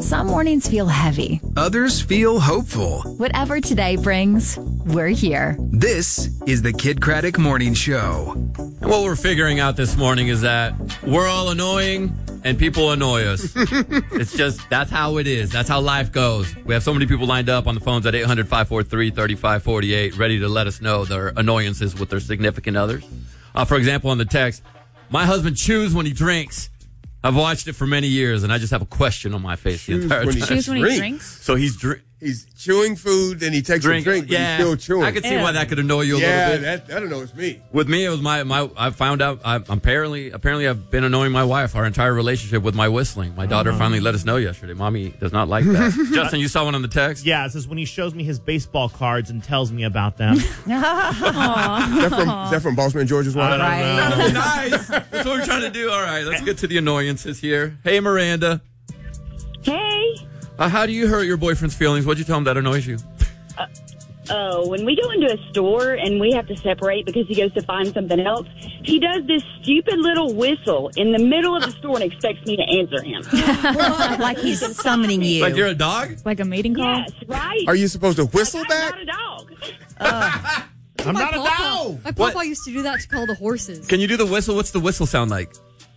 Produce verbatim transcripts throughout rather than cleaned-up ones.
Some mornings feel heavy. Others feel hopeful. Whatever today brings, we're here. This is the Kid Craddock Morning Show. And what we're figuring out this morning is that we're all annoying and people annoy us. It's just, that's how it is. That's how life goes. We have so many people lined up on the phones at eight hundred, five four three, three five four eight, ready to let us know their annoyances with their significant others. Uh, for example, on the text, my husband chews when he drinks. I've watched it for many years, and I just have a question on my face the entire time. Chews when he drinks? So he's drinking. He's chewing food, then he takes Drink, a drink, but yeah. he's still chewing. I could see Yeah. why that could annoy you a yeah, little bit. that, that annoys me. With me, it was my, my I found out, I, apparently, apparently I've been annoying my wife our entire relationship with my whistling. My daughter Uh-huh. finally let us know yesterday. Mommy does not like that. Justin, you saw one on the text? Yeah, it says when he shows me his baseball cards and tells me about them. Is that from, is that from Bossman George's wife? I don't know. Nice. That's what we're trying to do. All right, let's get to the annoyances here. Hey, Miranda. Hey. Uh, how do you hurt your boyfriend's feelings? What'd you tell him that annoys you? Oh, when we go into a store and we have to separate because he goes to find something else, he does this stupid little whistle in the middle of the store and expects me to answer him. Like he's summoning you. Like you're a dog? Like a mating call? Yes, right? Are you supposed to whistle like, back? I'm not a dog. I'm My not a papa- dog. My What? papa used to do that to call the horses. Can you do the whistle? What's the whistle sound like?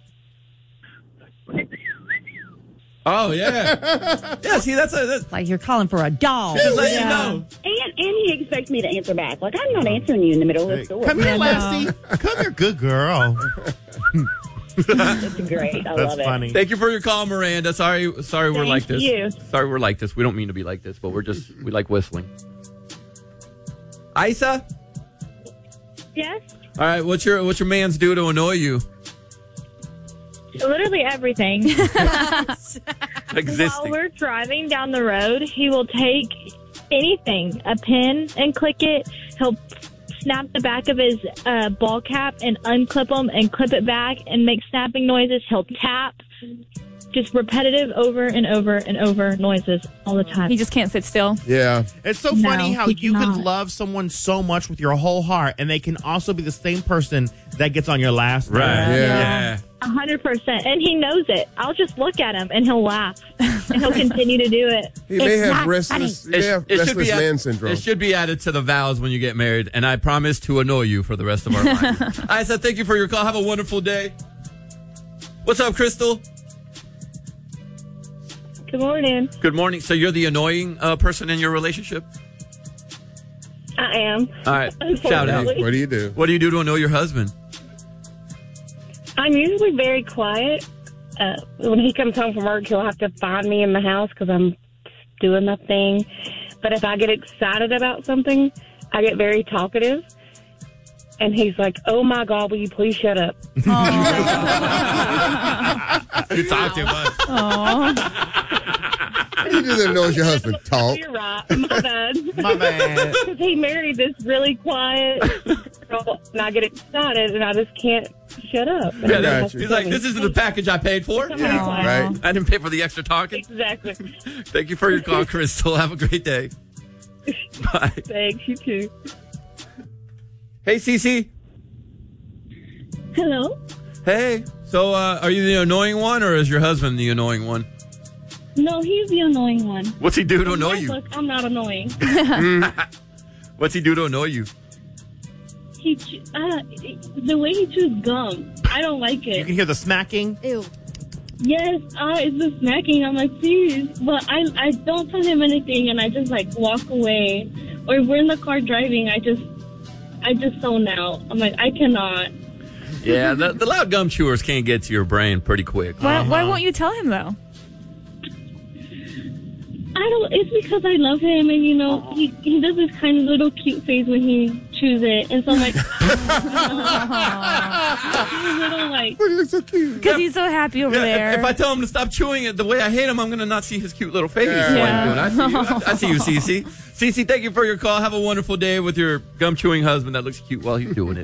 Oh, yeah. Yeah, see, that's a... That's, Like you're calling for a dog. just let you know. And, and he expects me to answer back. Like, I'm not answering you in the middle of the store. Come here, Lassie. Come here, good girl. That's great. I That's love it. funny. Thank you for your call, Miranda. Sorry, sorry we're Thank like this. you. Sorry we're like this. We don't mean to be like this, but we're just, we like whistling. Isa? Yes, All right, what's your what's your man's do to annoy you? literally everything. While Existing. we're driving down the road, he will take anything, a pen, and click it. He'll snap the back of his uh, ball cap and unclip them and clip it back and make snapping noises. He'll tap. Just repetitive over and over and over noises all the time. He just can't sit still. Yeah. It's so No, funny how he you cannot. can love someone so much with your whole heart, and they can also be the same person that gets on your last nerve. Right. Yeah. Yeah. A hundred percent. And he knows it. I'll just look at him and he'll laugh. And he'll continue to do it. He may It's have not restless, he It, may have it should restless be man add- syndrome. It should be added to the vows when you get married, and I promise to annoy you for the rest of our lives. I said thank you for your call. Have a wonderful day. What's up, Crystal? Good morning. Good morning. So you're the annoying uh, person in your relationship? I am. All right. Shout out. Unfortunately. What do you do? What do you do to annoy your husband? I'm usually very quiet. Uh, when he comes home from work, he'll have to find me in the house because I'm doing my thing. But if I get excited about something, I get very talkative. And he's like, oh, my God, will you please shut up? You talk too much. What do you do that annoys your husband? Talk. You're right. My bad. My bad. Because he married this really quiet girl, and I get excited, and I just can't shut up. Yeah, I got you. he's like, this isn't the package I paid for. Somebody quiet. Right? I didn't pay for the extra talking. Exactly. Thank you for your call, Crystal. Have a great day. Bye. Thanks. You too. Hey, Cece. Hello? Hey. So, uh, are you the annoying one, or is your husband the annoying one? No, he's the annoying one. What's he do to annoy you? Look, I'm not annoying. What's he do to annoy you? He, chew- uh, the way he chews gum, I don't like You it. can hear the smacking. Ew. Yes, uh, it's the smacking. I'm like, please. But I, I don't tell him anything, and I just, like, walk away. Or if we're in the car driving, I just, I just zone out. I'm like, I cannot. Yeah, the, the loud gum chewers can't get to your brain pretty quick. Why, why won't you tell him, though? I don't, it's because I love him, and, you know, he, he does this kind of little cute face when he chews it. And so I'm like, he's a little, like, But he looks so cute. Because he's so happy over Yeah, there. if, if I tell him to stop chewing it the way I hate him, I'm going to not see his cute little face. Yeah. While he's doing it. I see you, I, I see you, Cece. Cece, thank you for your call. Have a wonderful day with your gum chewing husband that looks cute while he's doing it.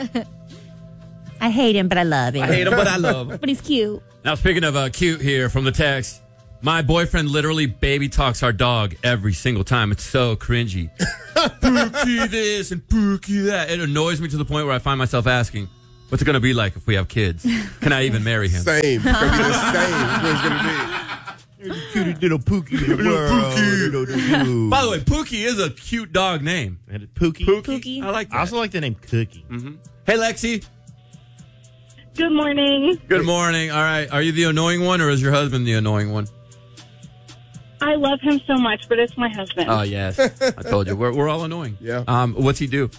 I hate him, but I love him. I hate him, but I love him. But he's cute. Now, speaking of uh, cute here from the text, my boyfriend literally baby talks our dog every single time. It's so cringy. Pookie this and Pookie that. It annoys me to the point where I find myself asking, what's it going to be like if we have kids? Can I even marry him? Same. It's going to be the same. It's what it's going to be. Cutie Little Pookie the world. Little By the way, Pookie is a cute dog name. Pookie. Pookie. I like that. I also like the name Cookie. Mm-hmm. Hey, Lexi. Good morning. Good morning. All right. Are you the annoying one, or is your husband the annoying one? I love him so much, but it's my husband. Oh, yes. I told you. We're, we're all annoying. Yeah. Um, what's he do?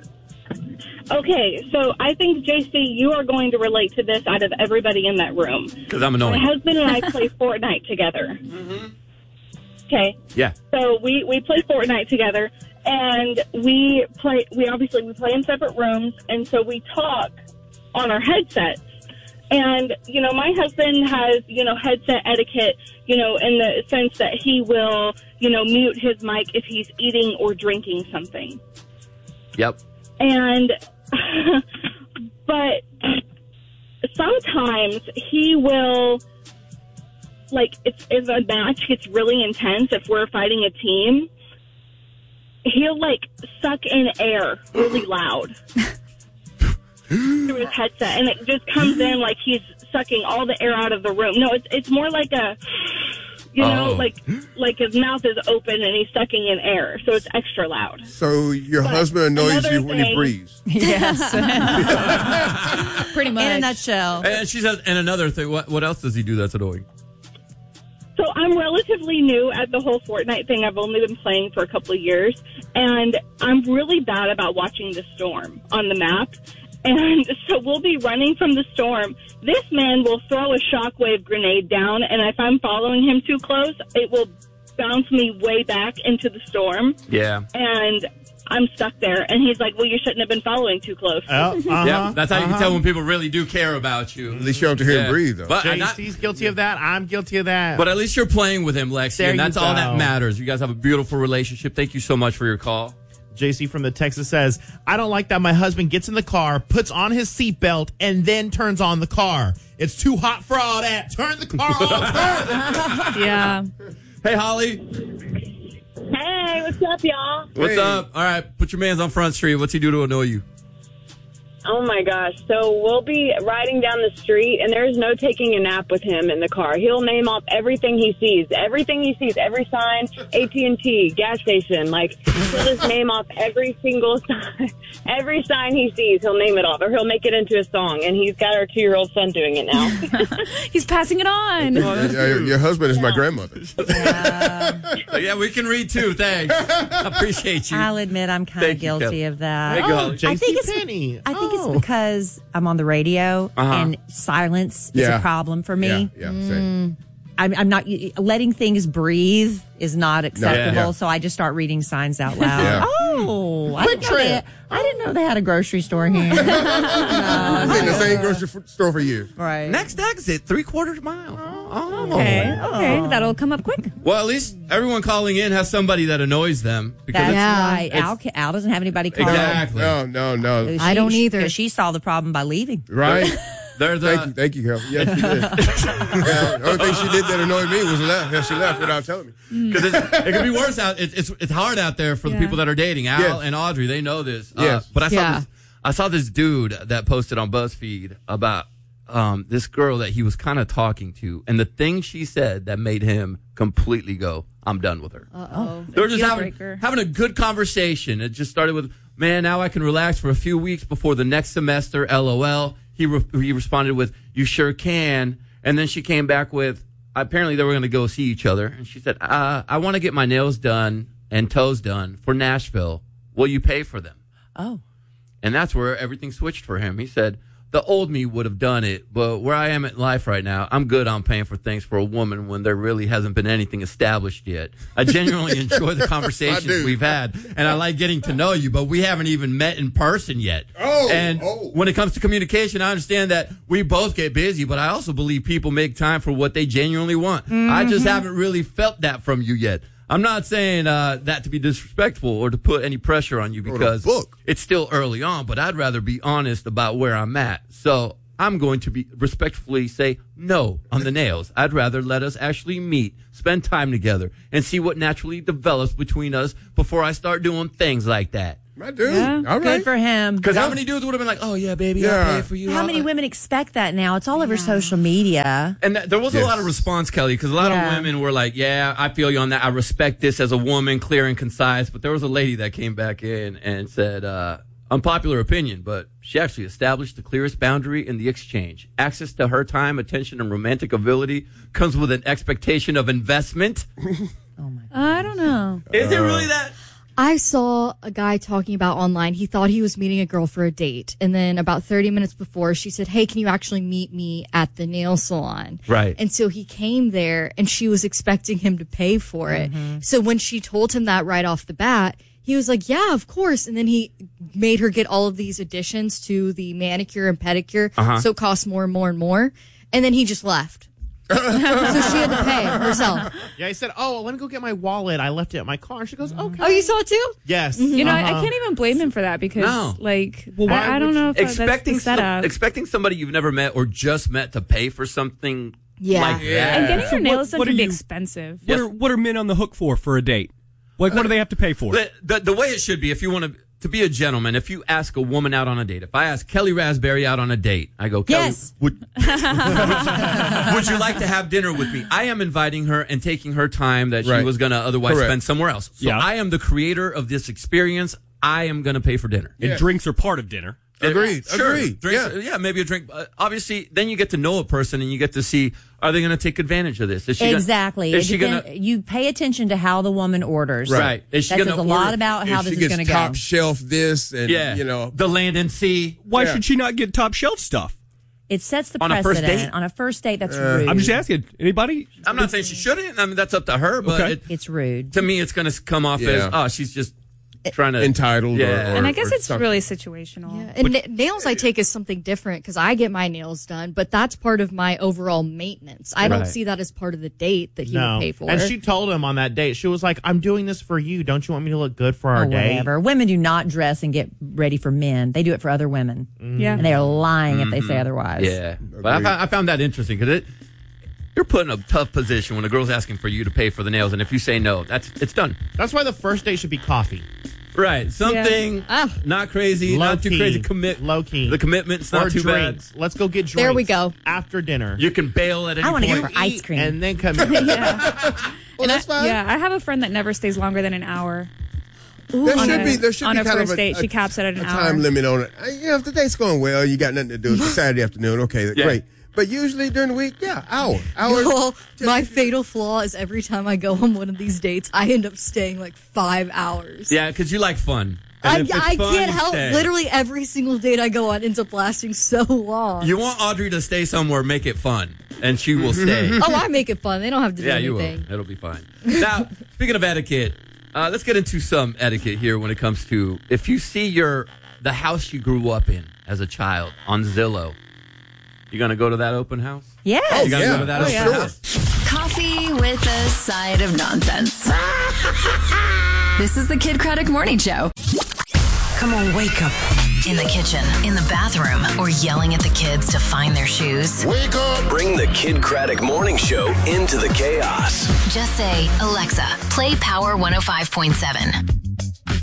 Okay, so I think, J C, you are going to relate to this out of everybody in that room. Because I'm annoying. My husband and I play Fortnite together. Mm-hmm. Okay. Yeah. So we, we play Fortnite together, and we play. We obviously we play in separate rooms, and so we talk on our headsets. And you know, my husband has you know headset etiquette, you know, in the sense that he will you know mute his mic if he's eating or drinking something. Yep. And but sometimes he will. Like, if, if a match gets really intense, if we're fighting a team, he'll, like, suck in air really loud through his headset. And it just comes in like he's sucking all the air out of the room. No, it's it's more like a, you know, Oh. like like his mouth is open and he's sucking in air. So it's extra loud. So your But husband annoys another you when he thing- breathes. Yes. Pretty much. In a nutshell. And she says, and another thing, what, what else does he do that's annoying? So I'm relatively new at the whole Fortnite thing. I've only been playing for a couple of years, and I'm really bad about watching the storm on the map. And so we'll be running from the storm. This man will throw a shockwave grenade down, and if I'm following him too close, it will bounce me way back into the storm. Yeah. And I'm stuck there. And he's like, well, you shouldn't have been following too close. Oh, uh-huh, Yeah, that's how you uh-huh. can tell when people really do care about you. At least you don't have to hear Yeah. him breathe, though. But, J and not- C's guilty of that. I'm guilty of that. but at least you're playing with him, Lexi, There and you that's all that go. matters. You guys have a beautiful relationship. Thank you so much for your call. J C from the Texas says, I don't like that my husband gets in the car, puts on his seatbelt, and then turns on the car. It's too hot for all that. Turn the car off. Yeah. Hey, Holly. Hey, what's up, y'all? What's Hey. up? All right, put your man's on Front Street. What's he do to annoy you? Oh my gosh. So we'll be riding down the street and there's no taking a nap with him in the car. He'll name off everything he sees, everything he sees, every sign, A T and T, gas station. Like, he'll just name off every single sign, every sign he sees, he'll name it off, or he'll make it into a song. And he's got our two-year-old son doing it now. He's passing it on. Yeah, your, your husband is my grandmother. Oh, yeah, we can read too. Thanks. I appreciate you. I'll admit I'm kind Thank of you, guilty Kelly. of that. Thank you, Holly. I J C think it's Penny. I think Oh. it's because I'm on the radio Uh-huh. and silence is Yeah. a problem for me. Yeah, yeah, same. I'm, I'm not letting things breathe is not acceptable. Yeah. So I just start reading signs out loud. Yeah. Oh, I Quick didn't, know they, Trip. I didn't know they had a grocery store here. I've been in the same grocery f- store for years. Right. Next exit, three quarters mile. Oh. Okay. Okay. That'll come up quick. Well, at least everyone calling in has somebody that annoys them. Because That's it's, Yeah. right. Al, It's- Al doesn't have anybody call. Exactly. No, no, no. I don't either. Because she saw the problem by leaving. Right? There's Thank a, you, thank you, Kel. Yes, she did. Yeah, the only thing she did that annoyed me was left. Yeah, she left without telling me. Because it could be worse out. It, it's it's hard out there for the Yeah. people that are dating. Al Yes. and Audrey, they know this. Uh, Yes. but I saw Yeah. this. I saw this dude that posted on BuzzFeed about um, this girl that he was kind of talking to, and the thing she said that made him completely go, "I'm done with her." Uh-oh. They were just Deal having, breaker. having a good conversation. It just started with, "Man, now I can relax for a few weeks before the next semester. LOL." He re- he responded with, "You sure can." And then she came back with, apparently they were going to go see each other. And she said, uh, "I want to get my nails done and toes done for Nashville. Will you pay for them?" Oh. And that's where everything switched for him. He said, "The old me would have done it, but where I am in life right now, I'm good on paying for things for a woman when there really hasn't been anything established yet. I genuinely enjoy the I conversations do. we've had, and I like getting to know you, but we haven't even met in person yet." Oh, and oh. when it comes to communication, I understand that we both get busy, but I also believe people make time for what they genuinely want. I just haven't really felt that from you yet. I'm not saying uh, that to be disrespectful or to put any pressure on you Wrote a because book. it's still early on, but I'd rather be honest about where I'm at. So I'm going to be respectfully say no on the nails. I'd rather let us actually meet, spend time together, and see what naturally develops between us before I start doing things like that. My dude. Yeah. All right. Good for him. Because how many dudes would have been like, oh, yeah, baby, Yeah. I'll pay for you. How I'll- many women expect that now? It's all over social media. And that, there was Yes. a lot of response, Kelly, because a lot Yeah. of women were like, yeah, I feel you on that. I respect this as a woman, clear and concise. But there was a lady that came back in and said, uh, unpopular opinion, but she actually established the clearest boundary in the exchange. Access to her time, attention, and romantic ability comes with an expectation of investment. I don't know. Is it really that? I saw a guy talking about online. He thought he was meeting a girl for a date. And then about thirty minutes before, she said, hey, can you actually meet me at the nail salon? Right. And so he came there and she was expecting him to pay for it. So when she told him that right off the bat, he was like, yeah, of course. And then he made her get all of these additions to the manicure and pedicure. Uh-huh. So it cost more and more and more. And then he just left. So she had to pay herself. Yeah, he said, oh, let me go get my wallet. I left it at my car. She goes, okay. Oh, you saw it too? Yes. You know, I, I Uh-huh. can't even blame him for that because, No. like, Well, why I, I don't would know you- if that's the Expecting, some, setup. expecting somebody you've never met or just met to pay for something Yeah. like that. and getting So your nails what- done what can are be you- expensive. What are what are men on the hook for for a date? Like, what do they have to pay for? The, the, the way it should be, if you want to to be a gentleman, if you ask a woman out on a date, if I ask Kelly Raspberry out on a date, I go, Kelly, Yes. would, would you like to have dinner with me? I am inviting her and taking her time that she Right. was going to otherwise Correct. spend somewhere else. So Yeah. I am the creator of this experience. I am going to pay for dinner. And Yeah. drinks are part of dinner. Agreed. Sure. Agreed. Drinks, Yeah. yeah, maybe a drink. Uh, obviously, then you get to know a person and you get to see, are they going to take advantage of this? Is she gonna- Exactly. is It she going depend- to... you pay attention to how the woman orders. Right. Is she That gonna says a lot order- about how If this she is gets going to top go. shelf this and, Yeah. you know. The land and sea. Why Yeah. should she not get top shelf stuff? It sets the On a first precedent. date? On a first date, that's rude. I'm just asking. Anybody? I'm not saying she shouldn't. I mean, that's up to her. But Okay. it, It's rude. to me, it's going to come off Yeah. as, oh, she's just trying to... Entitled or- Yeah. or- and I guess it's something. really situational. Yeah. And na- nails I take is something different because I get my nails done, but that's part of my overall maintenance. I don't Right. see that as part of the date that he No. would pay for. And she told him on that date, she was like, I'm doing this for you. Don't you want me to look good for our Or date? whatever. Women do not dress and get ready for men. They do it for other women. Yeah. And they are lying if they say otherwise. Yeah. But I found, I found that interesting because it... You're put in a tough position when a girl's asking for you to pay for the nails, and if you say no, that's it's done. That's why the first date should be coffee. Right. Something Ah. not crazy, Low not too key. crazy. Commit Low key. The commitment's not or too drinks. Let's go get drinks. There we go. After dinner. bad. You can bail at any I want to point. go for ice cream. And then come in. Well, that's fine. Yeah, I have a friend that never stays longer than an hour. There on should a- be there should on be a kind first of a, date. a- She caps it at an a hour. time limit on it. Uh, You know, if the date's going well, you got nothing to do. It's a Saturday afternoon. Okay, Yeah. great. But usually during the week, yeah, hour, hour. Well, my fatal flaw is every time I go on one of these dates, I end up staying like five hours. Yeah, because you like fun. I, And if it's I fun, can't you help. stay. Literally every single date I go on ends up lasting so long. You want Audrey to stay somewhere, make it fun, and she will stay. Oh, I make it fun. They don't have to do Yeah, you anything. will. It'll be fine. Now, speaking of etiquette, uh, let's get into some etiquette here when it comes to if you see your the house you grew up in as a child on Zillow, you gonna go to that open house? Yes. You gotta yeah. go to that Oh, open yeah. house. Coffee with a side of nonsense. This is the Kid Craddock Morning Show. Come on, wake up. In the kitchen, in the bathroom, or yelling at the kids to find their shoes. Wake up! Bring the Kid Craddock Morning Show into the chaos. Just say, Alexa, play Power one oh five point seven.